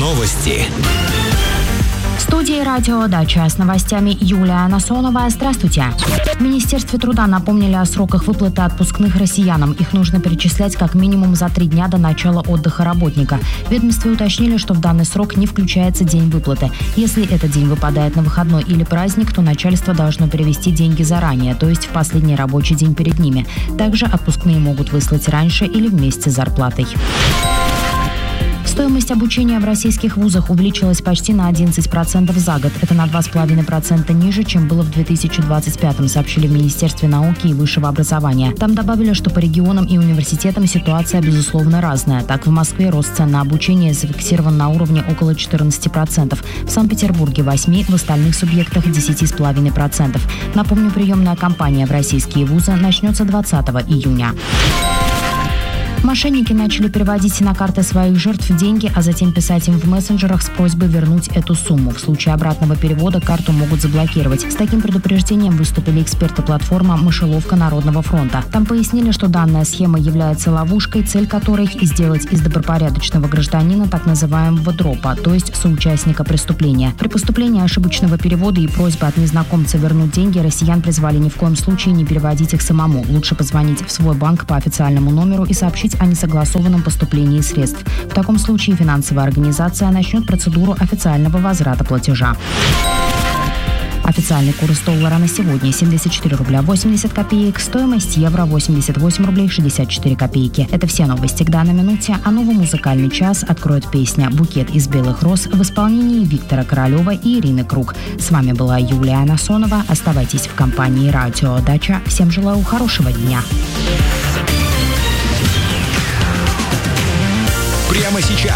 Новости. В студии «Радио Дача» с новостями Юлия Насонова. Здравствуйте. В Министерстве труда напомнили о сроках выплаты отпускных россиянам. Их нужно перечислять как минимум за 3 дня до начала отдыха работника. В ведомстве уточнили, что в данный срок не включается день выплаты. Если этот день выпадает на выходной или праздник, то начальство должно перевести деньги заранее, то есть в последний рабочий день перед ними. Также отпускные могут выслать раньше или вместе с зарплатой. Стоимость обучения в российских вузах увеличилась почти на 11% за год. Это на 2,5% ниже, чем было в 2025-м, сообщили в Министерстве науки и высшего образования. Там добавили, что по регионам и университетам ситуация, безусловно, разная. Так, в Москве рост цен на обучение зафиксирован на уровне около 14%, в Санкт-Петербурге 8%, в остальных субъектах 10,5%. Напомню, приемная кампания в российские вузы начнется 20 июня. Мошенники начали переводить на карты своих жертв деньги, а затем писать им в мессенджерах с просьбой вернуть эту сумму. В случае обратного перевода карту могут заблокировать. С таким предупреждением выступили эксперты платформы «Мышеловка Народного фронта». Там пояснили, что данная схема является ловушкой, цель которой – сделать из добропорядочного гражданина так называемого дропа, то есть соучастника преступления. При поступлении ошибочного перевода и просьбы от незнакомца вернуть деньги россиян призвали ни в коем случае не переводить их самому. Лучше позвонить в свой банк по официальному номеру и сообщить о несогласованном поступлении средств. В таком случае финансовая организация начнет процедуру официального возврата платежа. Официальный курс доллара на сегодня 74 рубля 80 копеек, стоимость евро 88 рублей 64 копейки. Это все новости к данной минуте, а новый музыкальный час откроет песня «Букет из белых роз» в исполнении Виктора Королева и Ирины Круг. С вами была Юлия Насонова. Оставайтесь в компании «Радио Дача». Всем желаю хорошего дня. Прямо сейчас